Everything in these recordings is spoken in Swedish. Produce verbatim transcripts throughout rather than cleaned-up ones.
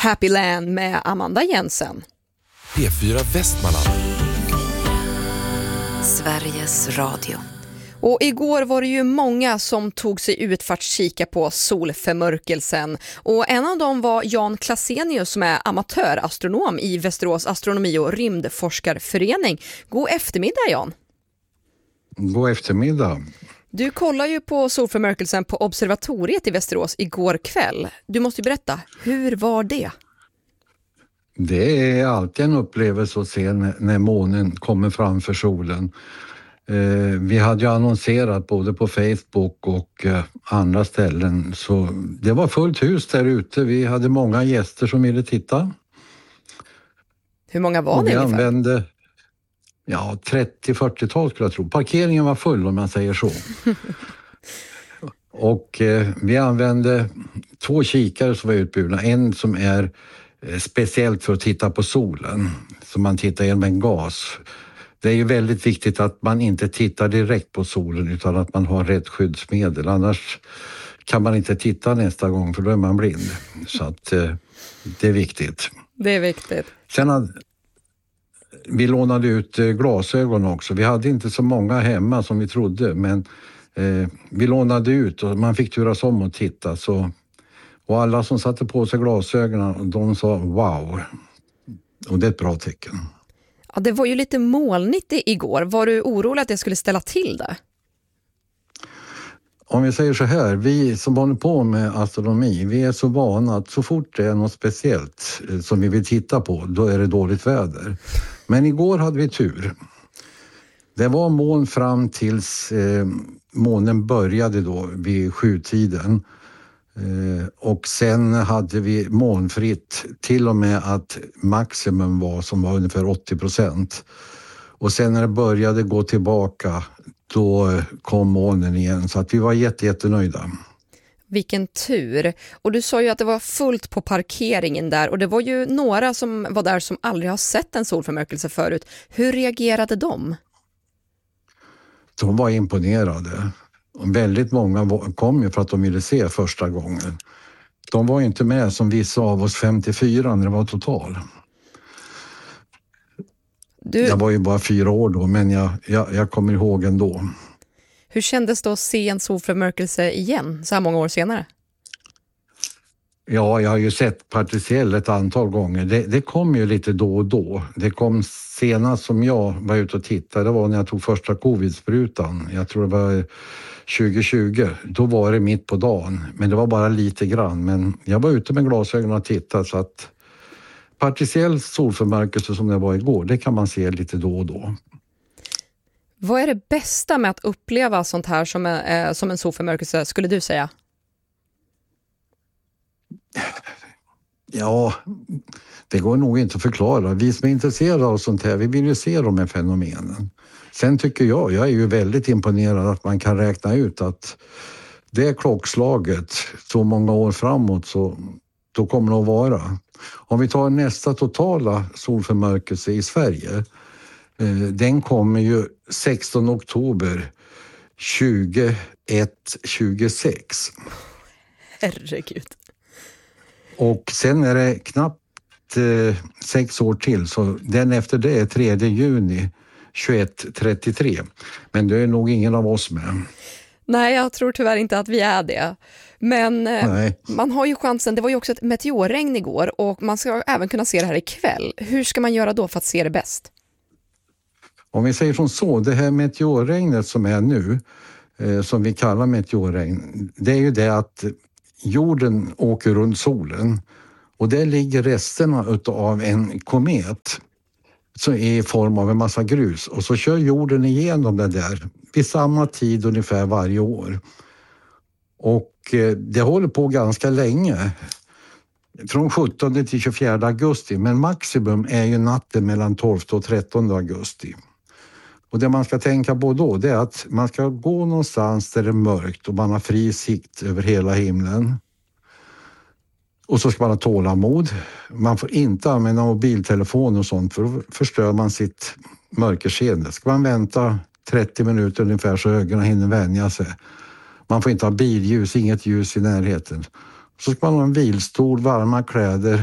Happy Land med Amanda Jensen. P fyra Västmanland. Sveriges Radio. Och igår var det ju många som tog sig ut för att kika på solförmörkelsen. Och en av dem var Jan Klasenius som är amatörastronom i Västerås astronomi- och rymdforskarförening. God eftermiddag, Jan. God eftermiddag. Du kollar ju på solförmörkelsen på observatoriet i Västerås igår kväll. Du måste ju berätta, hur var det? Det är alltid en upplevelse att se när, när månen kommer framför solen. Eh, vi hade ju annonserat både på Facebook och eh, andra ställen, så det var fullt hus där ute. Vi hade många gäster som ville titta. Hur många var och ni vi ungefär? Använde ja, trettio till fyrtio-tal skulle jag tro. Parkeringen var full om man säger så. och eh, vi använde två kikare som var utbjudna. En som är eh, speciellt för att titta på solen, som man tittar genom en gas. Det är ju väldigt viktigt att man inte tittar direkt på solen utan att man har rätt skyddsmedel. Annars kan man inte titta nästa gång för då är man blind. Så att eh, det är viktigt. Det är viktigt. Sen hade, vi lånade ut eh, glasögon också. Vi hade inte så många hemma som vi trodde, men eh, vi lånade ut och man fick turas om och titta. Så, och alla som satte på sig glasögonen, de sa wow. Och det är ett bra tecken. Ja, det var ju lite molnigt igår. Var du orolig att det skulle ställa till det? Om vi säger så här, vi som håller på med astronomi, vi är så vana att så fort det är något speciellt som vi vill titta på, då är det dåligt väder. Men igår hade vi tur. Det var moln fram tills eh, månen började då vid sjutiden. Eh, och sen hade vi molnfritt till och med att maximum var som var ungefär åttio procent. Och sen när det började gå tillbaka, då kom molnen igen, så att vi var jätte, jättenöjda. Vilken tur. Och du sa ju att det var fullt på parkeringen där, och det var ju några som var där som aldrig har sett en solförmörkelse förut. Hur reagerade de? De var imponerade. Och väldigt många kom ju för att de ville se första gången. De var inte med som vissa av oss femtiofyra när det var total. Du... Jag var ju bara fyra år då, men jag, jag, jag kommer ihåg ändå. Hur kändes det att se en solförmörkelse igen så här många år senare? Ja, jag har ju sett partiell ett antal gånger. Det, det kom ju lite då och då. Det kom senast som jag var ute och tittade, det var när jag tog första covid-sprutan. Jag tror det var tjugo tjugo. Då var det mitt på dagen. Men det var bara lite grann. Men jag var ute med glasögon och tittade, så att partiell solförmörkelse som det var igår, det kan man se lite då och då. Vad är det bästa med att uppleva sånt här som, eh, som en solförmörkelse, skulle du säga? Ja, det går nog inte att förklara. Vi som är intresserade av sånt här, vi vill ju se de här fenomenen. Sen tycker jag, jag är ju väldigt imponerad att man kan räkna ut att det är klockslaget så många år framåt, så då kommer det att vara. Om vi tar nästa totala solförmörkelse i Sverige, den kommer ju sextonde oktober tjugoett tjugosex. Herregud. Och sen är det knappt eh, sex år till, så den efter det är tredje juni tjugoett trettiotre. Men det är nog ingen av oss med. Nej, jag tror tyvärr inte att vi är det. Men eh, man har ju chansen, det var ju också ett meteorregn igår och man ska även kunna se det här ikväll. Hur ska man göra då för att se det bäst? Om vi säger som så, det här meteorregnet som är nu, eh, som vi kallar meteorregn, det är ju det att jorden åker runt solen och där ligger resterna av en komet så i form av en massa grus, och så kör jorden igenom det där vid samma tid ungefär varje år. Och det håller på ganska länge, från sjuttonde till tjugofjärde augusti, men maximum är ju natten mellan tolfte och trettonde augusti. Och det man ska tänka på då, det är att man ska gå någonstans där det är mörkt och man har fri sikt över hela himlen. Och så ska man ha tålamod. Man får inte använda mobiltelefon och sånt, för då förstör man sitt mörkerseende. Ska man vänta trettio minuter ungefär så ögonen hinner vänja sig. Man får inte ha billjus, inget ljus i närheten. Så ska man ha en vilstol, varma kläder,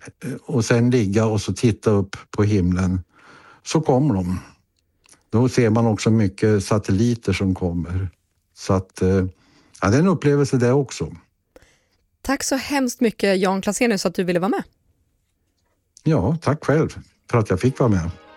och sen ligga och så titta upp på himlen, så kommer de. Då ser man också mycket satelliter som kommer. Så att, ja, det är en upplevelse det också. Tack så hemskt mycket Jan Klasenius att du ville vara med. Ja, tack själv för att jag fick vara med.